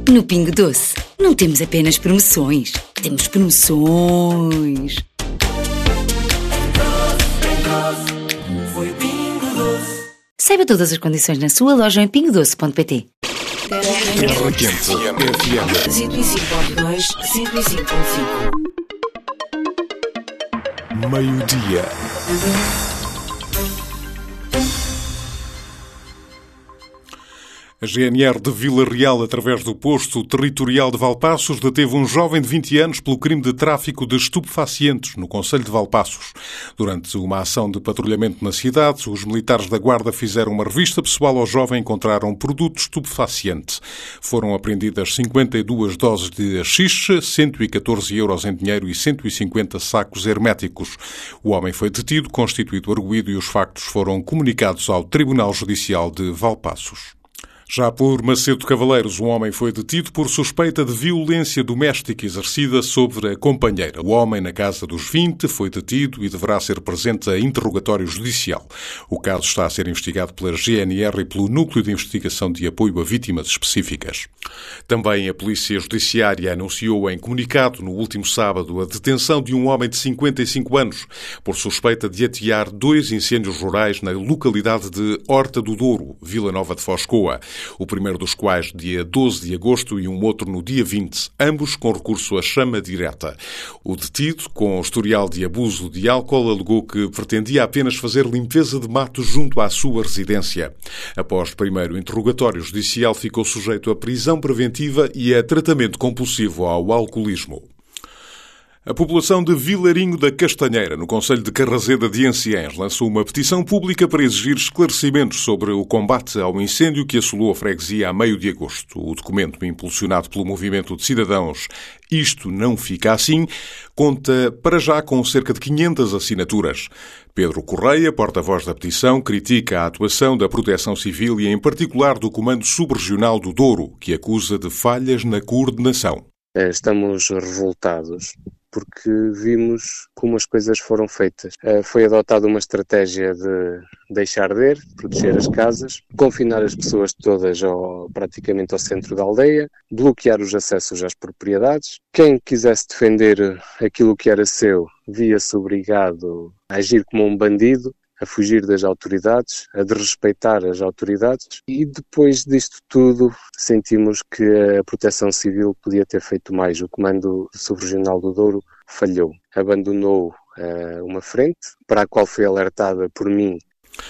No Pingo Doce, não temos apenas promoções, temos promoções. Saiba todas as condições na sua loja em pingodoce.pt. Terra Quente FM 105.2, 105.5. Meio-dia. A GNR de Vila Real, através do posto territorial de Valpaços, deteve um jovem de 20 anos pelo crime de tráfico de estupefacientes no concelho de Valpaços. Durante uma ação de patrulhamento na cidade, os militares da Guarda fizeram uma revista pessoal ao jovem e encontraram produto estupefaciente. Foram apreendidas 52 doses de haxixe, 114 euros em dinheiro e 150 sacos herméticos. O homem foi detido, constituído arguido e os factos foram comunicados ao Tribunal Judicial de Valpaços. Já por Macedo Cavaleiros, um homem foi detido por suspeita de violência doméstica exercida sobre a companheira. O homem, na casa dos 20, foi detido e deverá ser presente a interrogatório judicial. O caso está a ser investigado pela GNR e pelo Núcleo de Investigação de Apoio a Vítimas Específicas. Também a Polícia Judiciária anunciou em comunicado no último sábado a detenção de um homem de 55 anos por suspeita de atear 2 incêndios rurais na localidade de Horta do Douro, Vila Nova de Foscoa. O primeiro dos quais dia 12 de agosto e um outro no dia 20, ambos com recurso à chama direta. O detido, com historial de abuso de álcool, alegou que pretendia apenas fazer limpeza de mato junto à sua residência. Após primeiro interrogatório judicial, ficou sujeito a prisão preventiva e a tratamento compulsivo ao alcoolismo. A população de Vilarinho da Castanheira, no concelho de Carrazeda de Enciães, lançou uma petição pública para exigir esclarecimentos sobre o combate ao incêndio que assolou a freguesia a meio de agosto. O documento, impulsionado pelo movimento de cidadãos Isto Não Fica Assim, conta para já com cerca de 500 assinaturas. Pedro Correia, porta-voz da petição, critica a atuação da Proteção Civil e, em particular, do Comando Subregional do Douro, que acusa de falhas na coordenação. Estamos revoltados porque vimos como as coisas foram feitas. Foi adotada uma estratégia de deixar arder, proteger as casas, confinar as pessoas todas praticamente ao centro da aldeia, bloquear os acessos às propriedades. Quem quisesse defender aquilo que era seu via-se obrigado a agir como um bandido, a fugir das autoridades, a desrespeitar as autoridades, e depois disto tudo sentimos que a Proteção Civil podia ter feito mais. O Comando Subregional do Douro falhou, abandonou uma frente para a qual foi alertada por mim.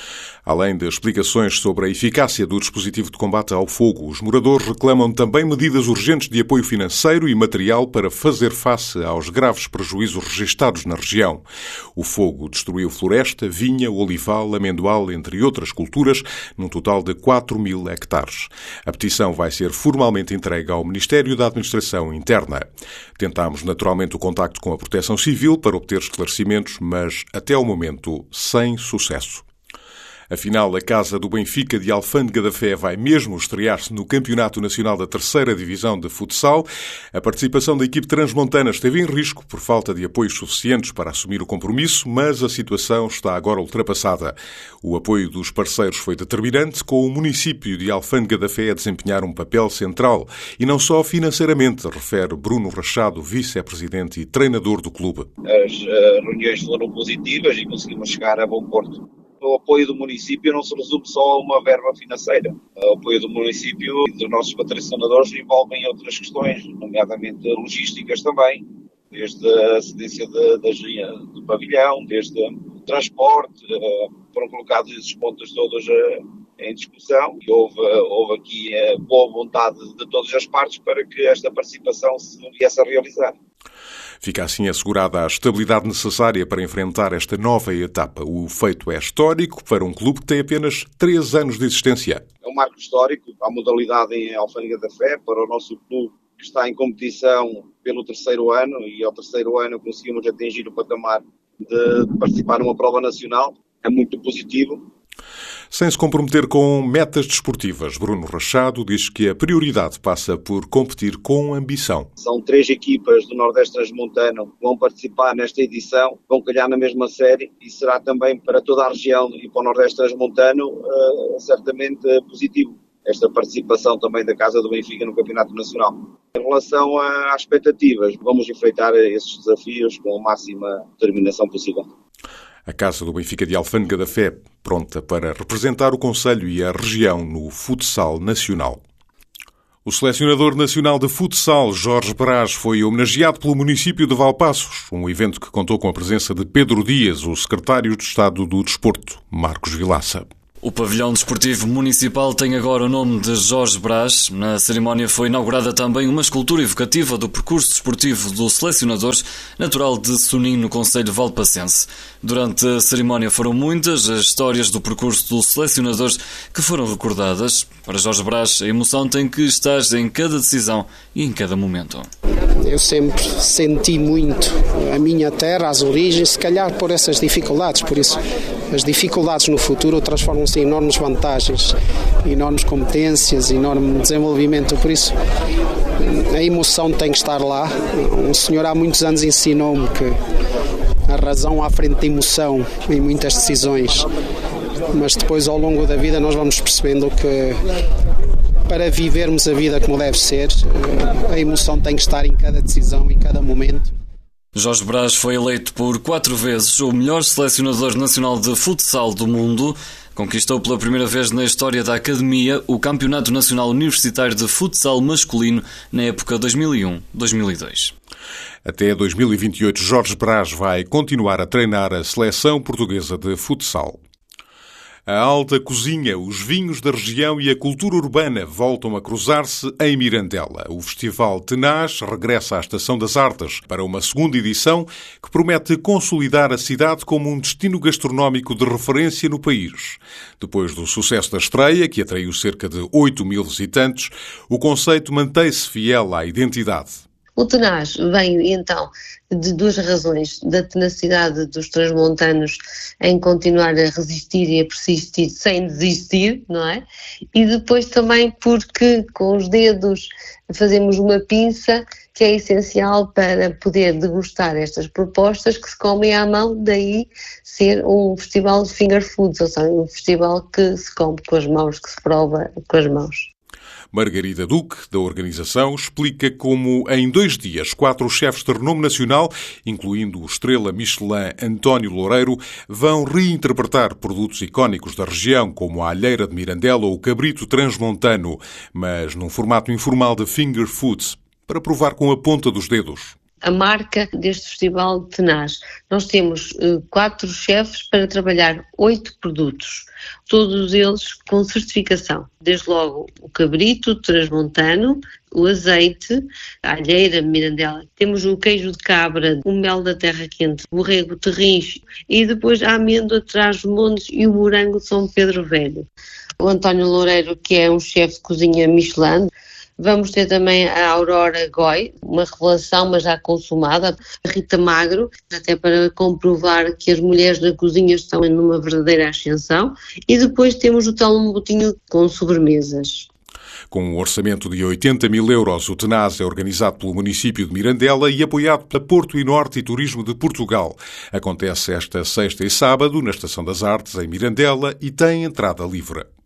Além de explicações sobre a eficácia do dispositivo de combate ao fogo, os moradores reclamam também medidas urgentes de apoio financeiro e material para fazer face aos graves prejuízos registados na região. O fogo destruiu floresta, vinha, olival, amendoal, entre outras culturas, num total de 4.000 hectares. A petição vai ser formalmente entregue ao Ministério da Administração Interna. Tentámos naturalmente o contacto com a Proteção Civil para obter esclarecimentos, mas até ao momento sem sucesso. Afinal, a Casa do Benfica de Alfândega da Fé vai mesmo estrear-se no Campeonato Nacional da 3ª Divisão de Futsal. A participação da equipe transmontana esteve em risco por falta de apoios suficientes para assumir o compromisso, mas a situação está agora ultrapassada. O apoio dos parceiros foi determinante, com o município de Alfândega da Fé a desempenhar um papel central, e não só financeiramente, refere Bruno Rachado, vice-presidente e treinador do clube. As reuniões foram positivas e conseguimos chegar a bom porto. O apoio do município não se resume só a uma verba financeira. O apoio do município e dos nossos patrocinadores envolvem outras questões, nomeadamente logísticas também, desde a cedência do pavilhão, desde o transporte. Foram colocados esses pontos todos em discussão e houve aqui boa vontade de todas as partes para que esta participação se viesse a realizar. Fica assim assegurada a estabilidade necessária para enfrentar esta nova etapa. O feito é histórico para um clube que tem apenas 3 anos de existência. É um marco histórico, a modalidade em Alfândega da Fé, para o nosso clube que está em competição pelo 3º ano, e ao 3º ano conseguimos atingir o patamar de participar numa prova nacional. É muito positivo. Sem se comprometer com metas desportivas, Bruno Rachado diz que a prioridade passa por competir com ambição. São 3 equipas do Nordeste Transmontano que vão participar nesta edição, vão calhar na mesma série, e será também para toda a região e para o Nordeste Transmontano certamente positivo. esta participação também da Casa do Benfica no Campeonato Nacional. Em relação às expectativas, vamos enfrentar esses desafios com a máxima determinação possível. A Casa do Benfica de Alfândega da Fé, pronta para representar o concelho e a região no futsal nacional. O selecionador nacional de futsal, Jorge Brás, foi homenageado pelo município de Valpaços, um evento que contou com a presença de Pedro Dias, o secretário de Estado do Desporto, Marcos Vilaça. O pavilhão desportivo municipal tem agora o nome de Jorge Brás. Na cerimónia foi inaugurada também uma escultura evocativa do percurso desportivo do selecionador, natural de Sonim, no concelho valpacense. Durante a cerimónia foram muitas as histórias do percurso do selecionador que foram recordadas. Para Jorge Brás, a emoção tem que estar em cada decisão e em cada momento. Eu sempre senti muito a minha terra, as origens, se calhar por essas dificuldades, por isso as dificuldades no futuro transformam-se em enormes vantagens, enormes competências, enorme desenvolvimento, por isso a emoção tem que estar lá. Um senhor há muitos anos ensinou-me que a razão à frente da emoção em muitas decisões, mas depois ao longo da vida nós vamos percebendo que para vivermos a vida como deve ser, a emoção tem que estar em cada decisão, em cada momento. Jorge Brás foi eleito por 4 vezes o melhor selecionador nacional de futsal do mundo. Conquistou pela primeira vez na história da Academia o Campeonato Nacional Universitário de Futsal Masculino na época 2001-2002. Até 2028, Jorge Brás vai continuar a treinar a seleção portuguesa de futsal. A alta cozinha, os vinhos da região e a cultura urbana voltam a cruzar-se em Mirandela. O Festival Tenaz regressa à Estação das Artes para uma segunda edição que promete consolidar a cidade como um destino gastronómico de referência no país. Depois do sucesso da estreia, que atraiu cerca de 8.000 visitantes, o conceito mantém-se fiel à identidade. O Tenaz veio, então, de 2 razões: da tenacidade dos transmontanos em continuar a resistir e a persistir sem desistir, não é? E depois também porque com os dedos fazemos uma pinça que é essencial para poder degustar estas propostas que se comem à mão, daí ser um festival de finger foods, ou seja, um festival que se come com as mãos, que se prova com as mãos. Margarida Duque, da organização, explica como em 2 dias 4 chefes de renome nacional, incluindo o estrela Michelin António Loureiro, vão reinterpretar produtos icónicos da região, como a alheira de Mirandela ou o cabrito transmontano, mas num formato informal de finger foods, para provar com a ponta dos dedos. A marca deste festival Tenaz. Nós temos 4 chefes para trabalhar 8 produtos, todos eles com certificação. Desde logo o cabrito transmontano, o azeite, a alheira de Mirandela. Temos o queijo de cabra, o mel da terra quente, o borrego terrincho e depois a amêndoa de Trás-os-Montes e o morango de São Pedro Velho. O António Loureiro, que é um chefe de cozinha Michelin. Vamos ter também a Aurora Goy, uma revelação, mas já consumada, a Rita Magro, até para comprovar que as mulheres na cozinha estão numa verdadeira ascensão. E depois temos o Telmo Botinho com sobremesas. Com um orçamento de 80.000 euros, o Tenaz é organizado pelo município de Mirandela e apoiado pela Porto e Norte e Turismo de Portugal. Acontece esta sexta e sábado na Estação das Artes, em Mirandela, e tem entrada livre.